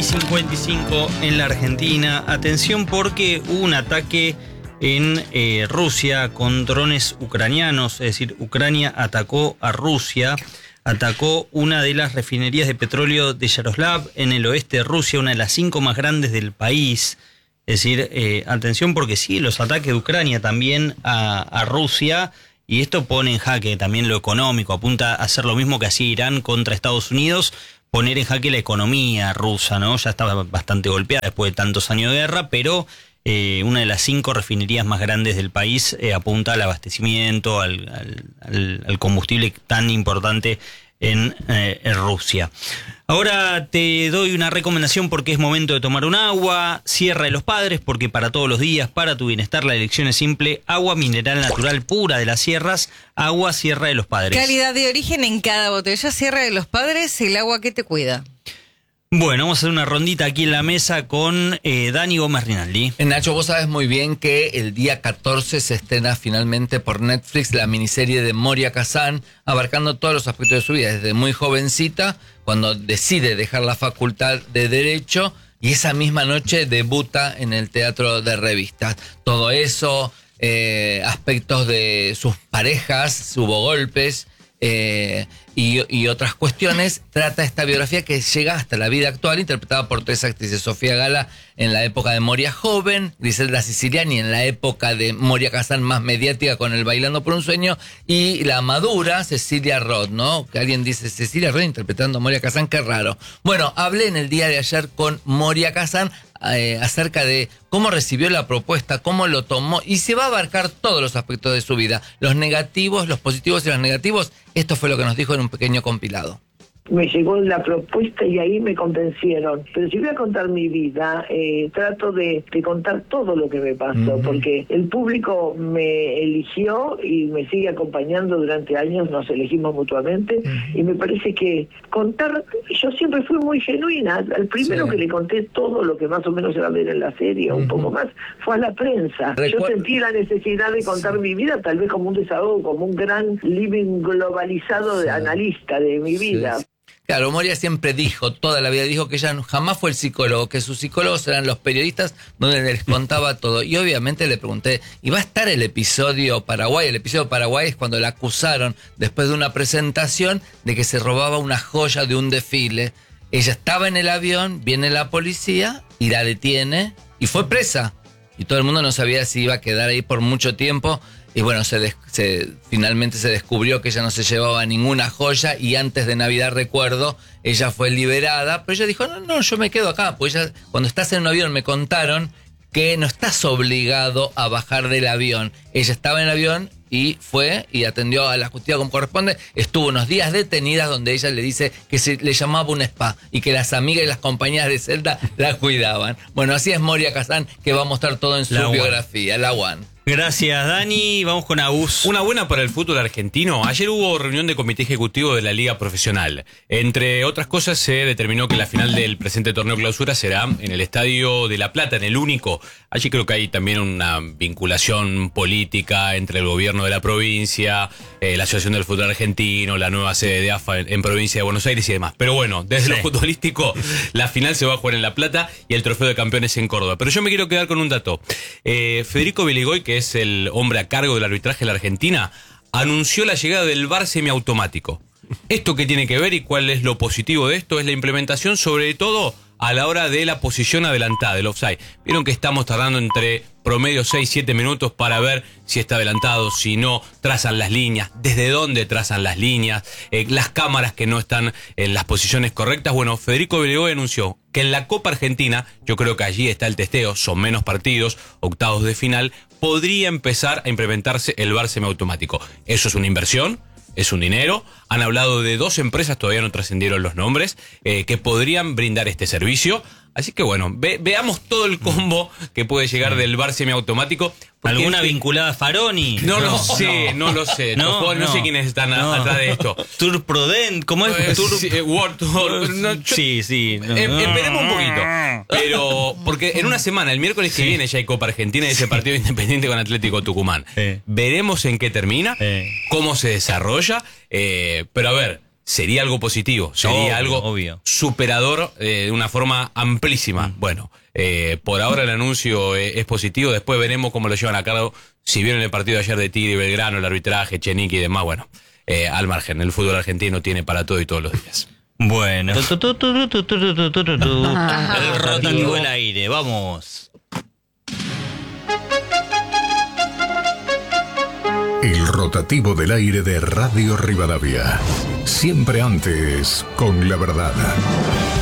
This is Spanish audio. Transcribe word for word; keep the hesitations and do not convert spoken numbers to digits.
cincuenta y cinco en la Argentina. Atención porque hubo un ataque en eh, Rusia con drones ucranianos, es decir, Ucrania atacó a Rusia, atacó una de las refinerías de petróleo de Yaroslav en el oeste de Rusia, una de las cinco más grandes del país. Es decir, eh, atención porque sí, los ataques de Ucrania también a, a Rusia, y esto pone en jaque también lo económico, apunta a hacer lo mismo que hacía Irán contra Estados Unidos, poner en jaque la economía rusa, ¿no? Ya estaba bastante golpeada después de tantos años de guerra, pero eh, una de las cinco refinerías más grandes del país eh, apunta al abastecimiento, al, al, al, al combustible tan importante en, eh, en Rusia. Ahora te doy una recomendación porque es momento de tomar un agua. Sierra de los Padres, porque para todos los días, para tu bienestar, la elección es simple. Agua mineral natural pura de las sierras, agua Sierra de los Padres. Calidad de origen en cada botella. Sierra de los Padres, el agua que te cuida. Bueno, vamos a hacer una rondita aquí en la mesa con eh, Dani Gómez Rinaldi. Nacho, vos sabes muy bien que el día catorce se estrena finalmente por Netflix la miniserie de Moria Kazan, abarcando todos los aspectos de su vida, desde muy jovencita, cuando decide dejar la facultad de Derecho, y esa misma noche debuta en el teatro de revistas. Todo eso, eh, aspectos de sus parejas, hubo golpes, Eh, y, y otras cuestiones, trata esta biografía que llega hasta la vida actual, interpretada por tres actrices: Sofía Gala en la época de Moria joven, Griselda Siciliani en la época de Moria Kazan más mediática con el Bailando por un sueño, y la madura Cecilia Roth, ¿no? Que alguien dice Cecilia Roth interpretando a Moria Kazan, qué raro. Bueno, hablé en el día de ayer con Moria Kazan eh, acerca de cómo recibió la propuesta, cómo lo tomó, y se va a abarcar todos los aspectos de su vida, los negativos, los positivos y los negativos. Esto fue lo que nos dijo en un pequeño compilado. Me llegó la propuesta y ahí me convencieron. Pero si voy a contar mi vida, eh, trato de, de contar todo lo que me pasó, uh-huh. porque el público me eligió y me sigue acompañando durante años, nos elegimos mutuamente, uh-huh. y me parece que contar, yo siempre fui muy genuina. Al primero sí. que le conté todo lo que más o menos se va a ver en la serie, uh-huh. un poco más, fue a la prensa. Recuerdo. Yo sentí la necesidad de contar sí. mi vida, tal vez como un desahogo, como un gran living globalizado de sí. analista de mi vida. Sí. Claro, Moria siempre dijo, toda la vida dijo que ella jamás fue el psicólogo, que sus psicólogos eran los periodistas donde les contaba todo. Y obviamente le pregunté, ¿y va a estar el episodio Paraguay? El episodio Paraguay es cuando la acusaron después de una presentación de que se robaba una joya de un desfile. Ella estaba en el avión, viene la policía y la detiene y fue presa. Y todo el mundo no sabía si iba a quedar ahí por mucho tiempo. Y bueno, se, des, se finalmente se descubrió que ella no se llevaba ninguna joya, y antes de Navidad, recuerdo, ella fue liberada, pero ella dijo, no, no, yo me quedo acá. Pues ella, cuando estás en un avión, me contaron que no estás obligado a bajar del avión. Ella estaba en el avión y fue y atendió a la justicia como corresponde. Estuvo unos días detenida donde ella le dice que se le llamaba un spa y que las amigas y las compañeras de celda la cuidaban. Bueno, así es Moria Kazan, que va a mostrar todo en su la biografía, one. La One. Gracias, Dani. Vamos con Agus. Una buena para el fútbol argentino. Ayer hubo reunión de comité ejecutivo de la Liga Profesional. Entre otras cosas, se determinó que la final del presente torneo clausura será en el Estadio de La Plata, en el único. Allí creo que hay también una vinculación política entre el gobierno de la provincia, eh, la Asociación del Fútbol Argentino, la nueva sede de A F A en, en provincia de Buenos Aires y demás. Pero bueno, desde sí. lo futbolístico, la final se va a jugar en La Plata y el trofeo de campeones en Córdoba. Pero yo me quiero quedar con un dato. Eh, Federico Beligoy, que es el hombre a cargo del arbitraje de la Argentina, anunció la llegada del V A R semiautomático. ¿Esto qué tiene que ver y cuál es lo positivo de esto? Es la implementación, sobre todo a la hora de la posición adelantada, del offside. Vieron que estamos tardando entre promedio seis siete minutos para ver si está adelantado, si no, trazan las líneas, desde dónde trazan las líneas, eh, las cámaras que no están en las posiciones correctas. Bueno, Federico Beligoy anunció que en la Copa Argentina, yo creo que allí está el testeo, son menos partidos, octavos de final, podría empezar a implementarse el V A R semiautomático. Eso es una inversión, es un dinero. Han hablado de dos empresas, todavía no trascendieron los nombres, eh, que podrían brindar este servicio. Así que bueno, ve, veamos todo el combo que puede llegar del V A R semiautomático. ¿Alguna este... vinculada a Faroni? No, no lo sé, no, no lo sé. No, no, no sé quiénes están no. atrás de esto. Tour Prudent, ¿cómo es? Eh, Tour... sí, eh, World Tour. No, yo... Sí, sí. No. Eh, esperemos un poquito. Pero, porque en una semana, el miércoles sí. que viene, ya hay Copa Argentina y ese partido independiente con Atlético Tucumán. Sí. Veremos en qué termina, sí. cómo se desarrolla. Eh, pero a ver, sería algo positivo, sería Obvio, algo obvio. superador eh, de una forma amplísima. Mm. Bueno, eh, por ahora el anuncio eh, es positivo, después veremos cómo lo llevan a cabo. Si vieron el partido de ayer de Tigre y Belgrano, el arbitraje, Chenique y demás, bueno, eh, al margen, el fútbol argentino tiene para todo y todos los días. Bueno, el rotativo del aire, vamos. El rotativo del aire de Radio Rivadavia. Siempre antes con la verdad.